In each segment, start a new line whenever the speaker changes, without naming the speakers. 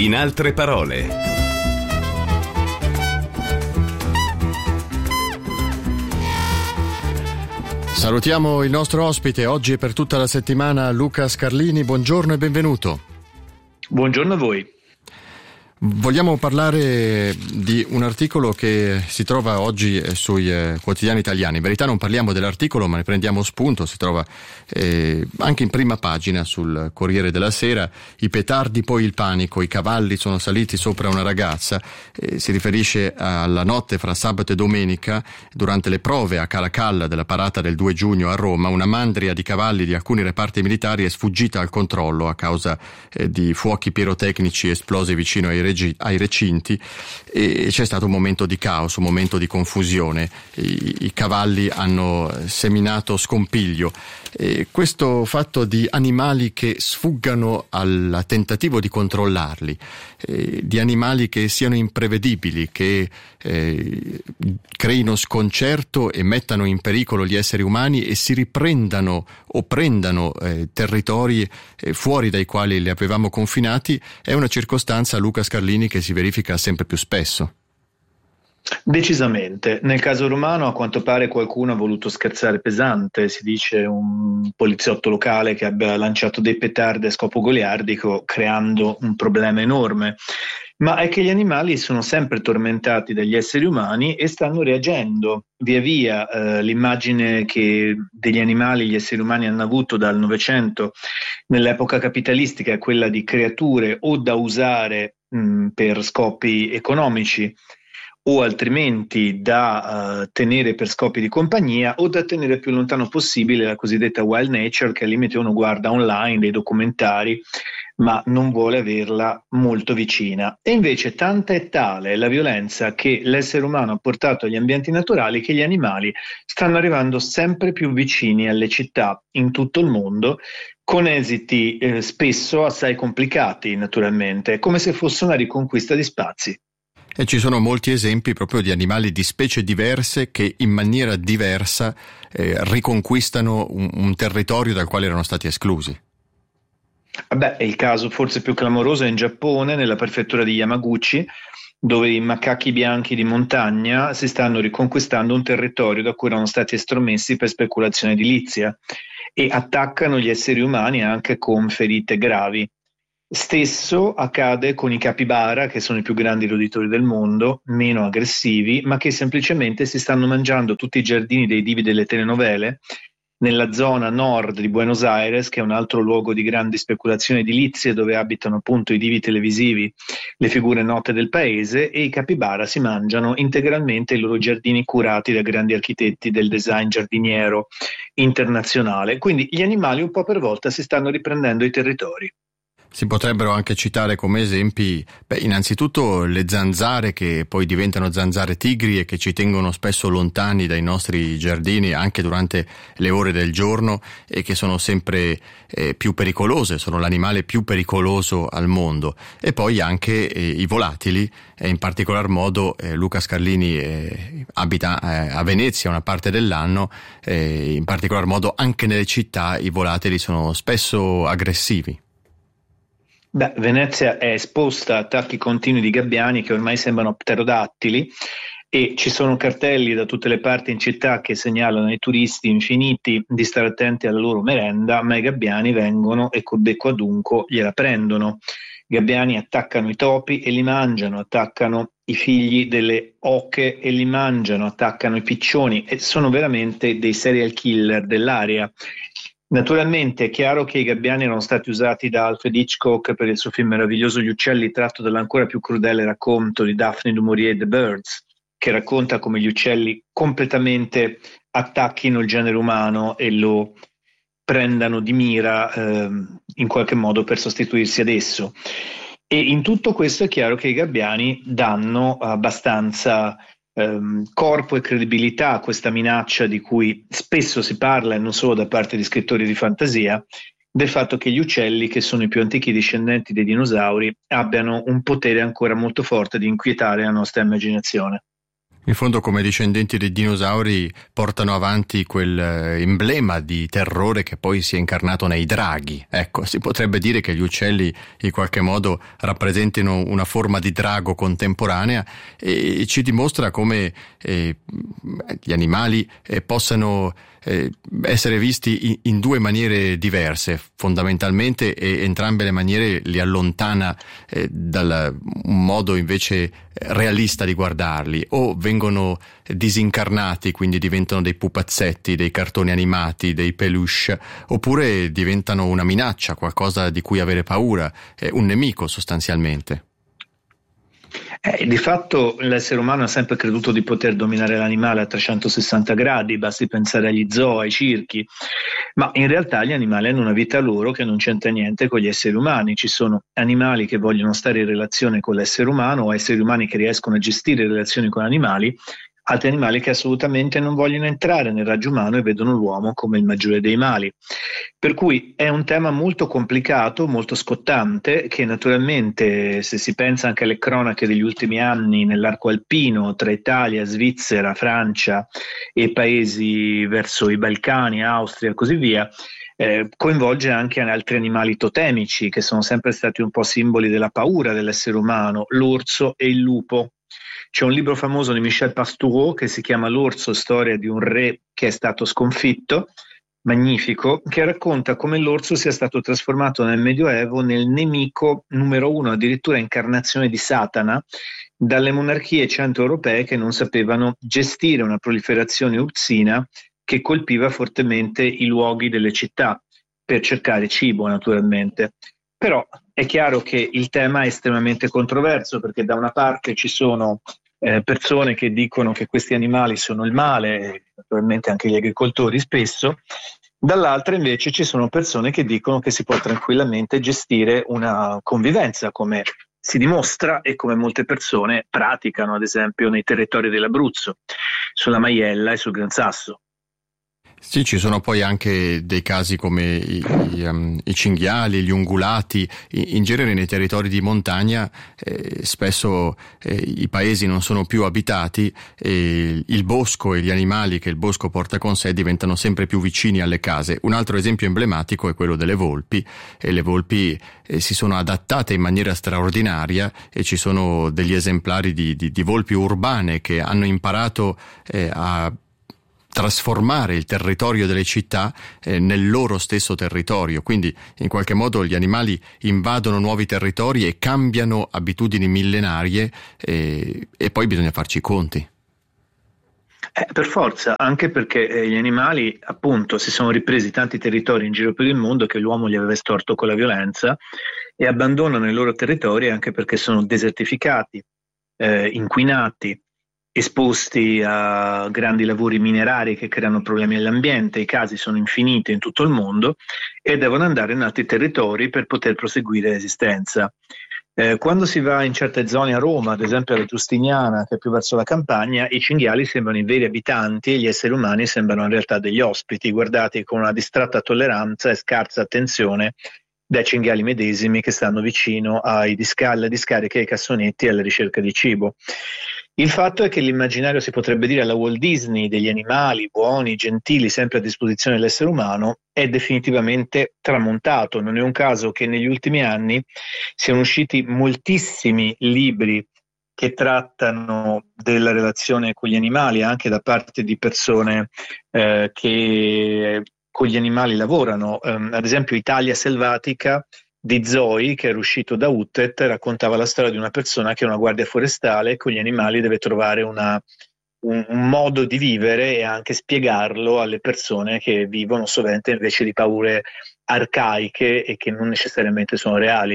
In altre parole.
Salutiamo il nostro ospite oggi e per tutta la settimana, Luca Scarlini. Buongiorno e benvenuto.
Buongiorno a voi.
Vogliamo parlare di un articolo che si trova oggi sui quotidiani italiani. In verità non parliamo dell'articolo, ma ne prendiamo spunto. Si trova anche in prima pagina sul Corriere della Sera. I petardi, poi il panico. I cavalli sono saliti sopra una ragazza. Si riferisce alla notte fra sabato e domenica, durante le prove a Caracalla della parata del 2 giugno a Roma. Una mandria di cavalli di alcuni reparti militari è sfuggita al controllo a causa di fuochi pirotecnici esplosi vicino ai recinti, e c'è stato un momento di caos, un momento di confusione. I cavalli hanno seminato scompiglio. Questo fatto di animali che sfuggano al tentativo di controllarli, di animali che siano imprevedibili, che creino sconcerto e mettano in pericolo gli esseri umani e si riprendano o prendano territori fuori dai quali li avevamo confinati, è una circostanza, Luca Scarlini, che si verifica sempre più spesso.
Decisamente. Nel caso romano a quanto pare qualcuno ha voluto scherzare pesante, si dice un poliziotto locale che abbia lanciato dei petardi a scopo goliardico, creando un problema enorme. Ma è che gli animali sono sempre tormentati dagli esseri umani e stanno reagendo. Via via l'immagine che degli animali gli esseri umani hanno avuto dal Novecento, nell'epoca capitalistica, è quella di creature o da usare per scopi economici, o altrimenti da tenere per scopi di compagnia, o da tenere più lontano possibile la cosiddetta wild nature, che al limite uno guarda online dei documentari ma non vuole averla molto vicina. E invece tanta è tale la violenza che l'essere umano ha portato agli ambienti naturali che gli animali stanno arrivando sempre più vicini alle città in tutto il mondo, con esiti spesso assai complicati naturalmente, come se fosse una riconquista di spazi.
E ci sono molti esempi proprio di animali di specie diverse che in maniera diversa riconquistano un territorio dal quale erano stati esclusi.
È il caso forse più clamoroso è in Giappone, nella prefettura di Yamaguchi, dove i macachi bianchi di montagna si stanno riconquistando un territorio da cui erano stati estromessi per speculazione edilizia e attaccano gli esseri umani anche con ferite gravi. Stesso accade con i capibara, che sono i più grandi roditori del mondo, meno aggressivi, ma che semplicemente si stanno mangiando tutti i giardini dei divi delle telenovele nella zona nord di Buenos Aires, che è un altro luogo di grandi speculazioni edilizie dove abitano appunto i divi televisivi, le figure note del paese, e i capibara si mangiano integralmente i loro giardini curati da grandi architetti del design giardiniero internazionale. Quindi gli animali un po' per volta si stanno riprendendo i territori.
Si potrebbero anche citare come esempi, innanzitutto le zanzare, che poi diventano zanzare tigri e che ci tengono spesso lontani dai nostri giardini anche durante le ore del giorno e che sono sempre più pericolose, sono l'animale più pericoloso al mondo. E poi anche i volatili, e in particolar modo Luca Scarlini abita a Venezia una parte dell'anno, in particolar modo anche nelle città i volatili sono spesso aggressivi.
Venezia è esposta a attacchi continui di gabbiani che ormai sembrano pterodattili e ci sono cartelli da tutte le parti in città che segnalano ai turisti infiniti di stare attenti alla loro merenda, ma i gabbiani vengono e col becco adunco gliela prendono. I gabbiani attaccano i topi e li mangiano, attaccano i figli delle oche e li mangiano, attaccano i piccioni e sono veramente dei serial killer dell'area. Naturalmente è chiaro che i gabbiani erano stati usati da Alfred Hitchcock per il suo film meraviglioso Gli uccelli, tratto dall'ancora più crudele racconto di Daphne du Maurier, The Birds, che racconta come gli uccelli completamente attacchino il genere umano e lo prendano di mira in qualche modo per sostituirsi ad esso. E in tutto questo è chiaro che i gabbiani danno abbastanza corpo e credibilità a questa minaccia di cui spesso si parla, e non solo da parte di scrittori di fantasia, del fatto che gli uccelli, che sono i più antichi discendenti dei dinosauri, abbiano un potere ancora molto forte di inquietare la nostra immaginazione.
In fondo, come discendenti dei dinosauri, portano avanti quel emblema di terrore che poi si è incarnato nei draghi. Ecco, si potrebbe dire che gli uccelli in qualche modo rappresentino una forma di drago contemporanea, e ci dimostra come gli animali possano essere visti in due maniere diverse, fondamentalmente, e entrambe le maniere li allontana dal un modo invece realista di guardarli. O vengono disincarnati, quindi diventano dei pupazzetti, dei cartoni animati, dei peluche, oppure diventano una minaccia, qualcosa di cui avere paura, un nemico sostanzialmente.
Di fatto l'essere umano ha sempre creduto di poter dominare l'animale a 360 gradi, basti pensare agli zoo, ai circhi, ma in realtà gli animali hanno una vita loro che non c'entra niente con gli esseri umani. Ci sono animali che vogliono stare in relazione con l'essere umano, o esseri umani che riescono a gestire relazioni con animali, altri animali che assolutamente non vogliono entrare nel raggio umano e vedono l'uomo come il maggiore dei mali. Per cui è un tema molto complicato, molto scottante, che naturalmente, se si pensa anche alle cronache degli ultimi anni nell'arco alpino tra Italia, Svizzera, Francia e paesi verso i Balcani, Austria e così via, coinvolge anche altri animali totemici che sono sempre stati un po' simboli della paura dell'essere umano, l'orso e il lupo. C'è un libro famoso di Michel Pastoureau che si chiama L'orso, storia di un re che è stato sconfitto, magnifico, che racconta come l'orso sia stato trasformato nel Medioevo nel nemico numero uno, addirittura incarnazione di Satana, dalle monarchie centroeuropee che non sapevano gestire una proliferazione ursina che colpiva fortemente i luoghi delle città per cercare cibo, naturalmente. Però è chiaro che il tema è estremamente controverso, perché da una parte ci sono persone che dicono che questi animali sono il male, naturalmente anche gli agricoltori spesso, dall'altra invece ci sono persone che dicono che si può tranquillamente gestire una convivenza, come si dimostra e come molte persone praticano, ad esempio nei territori dell'Abruzzo, sulla Maiella e sul Gran Sasso.
Sì, ci sono poi anche dei casi come i cinghiali, gli ungulati. In genere nei territori di montagna spesso i paesi non sono più abitati, e il bosco e gli animali che il bosco porta con sé diventano sempre più vicini alle case. Un altro esempio emblematico è quello delle volpi, e le volpi si sono adattate in maniera straordinaria, e ci sono degli esemplari di volpi urbane che hanno imparato a trasformare il territorio delle città nel loro stesso territorio. Quindi in qualche modo gli animali invadono nuovi territori e cambiano abitudini millenarie, e poi bisogna farci i conti.
Per forza, anche perché gli animali appunto si sono ripresi tanti territori in giro per il mondo che l'uomo gli aveva estorto con la violenza, e abbandonano i loro territori anche perché sono desertificati, inquinati, esposti a grandi lavori minerari che creano problemi all'ambiente. I casi sono infiniti in tutto il mondo e devono andare in altri territori per poter proseguire l'esistenza. Quando si va in certe zone a Roma, ad esempio alla Giustiniana, che è più verso la campagna, i cinghiali sembrano i veri abitanti e gli esseri umani sembrano in realtà degli ospiti, guardati con una distratta tolleranza e scarsa attenzione dai cinghiali medesimi che stanno vicino alle discariche, ai cassonetti e alla ricerca di cibo. Il fatto è che l'immaginario, si potrebbe dire alla Walt Disney, degli animali buoni, gentili, sempre a disposizione dell'essere umano, è definitivamente tramontato. Non è un caso che negli ultimi anni siano usciti moltissimi libri che trattano della relazione con gli animali, anche da parte di persone che con gli animali lavorano. Ad esempio Italia selvatica di Zoe, che era uscito da Uttet, raccontava la storia di una persona che è una guardia forestale, con gli animali deve trovare un modo di vivere e anche spiegarlo alle persone che vivono sovente invece di paure arcaiche e che non necessariamente sono reali.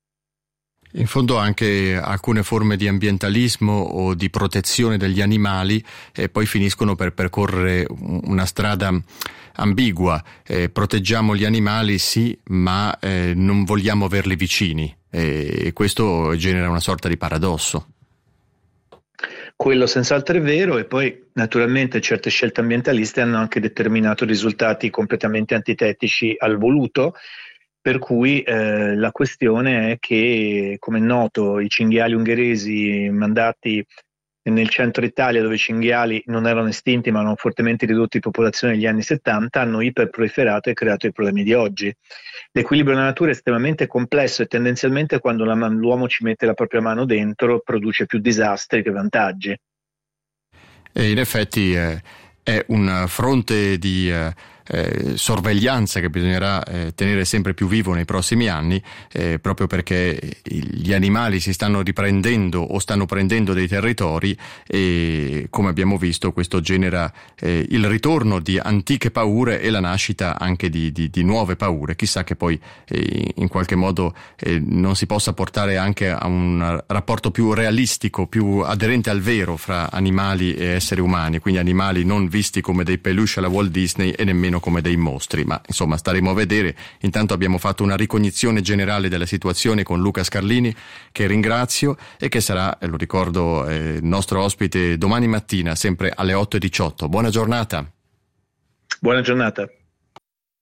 In fondo anche alcune forme di ambientalismo o di protezione degli animali poi finiscono per percorrere una strada ambigua. Proteggiamo gli animali sì, ma non vogliamo averli vicini, e questo genera una sorta di paradosso.
Quello senz'altro è vero, e poi naturalmente certe scelte ambientaliste hanno anche determinato risultati completamente antitetici al voluto. Per cui la questione è che, come è noto, i cinghiali ungheresi mandati nel centro Italia, dove i cinghiali non erano estinti ma erano fortemente ridotti di popolazione negli anni 70, hanno iperproliferato e creato i problemi di oggi. L'equilibrio della natura è estremamente complesso e tendenzialmente quando l'uomo ci mette la propria mano dentro produce più disastri che vantaggi.
E in effetti è un fronte di sorveglianza che bisognerà tenere sempre più vivo nei prossimi anni, proprio perché gli animali si stanno riprendendo o stanno prendendo dei territori, e come abbiamo visto questo genera il ritorno di antiche paure e la nascita anche di nuove paure. Chissà che poi in qualche modo non si possa portare anche a un rapporto più realistico, più aderente al vero fra animali e esseri umani, quindi animali non visti come dei peluche alla Walt Disney e nemmeno come dei mostri, ma insomma staremo a vedere. Intanto abbiamo fatto una ricognizione generale della situazione con Luca Scarlini, che ringrazio e che sarà, lo ricordo, nostro ospite domani mattina sempre alle 8:18. Buona giornata.
Buona giornata.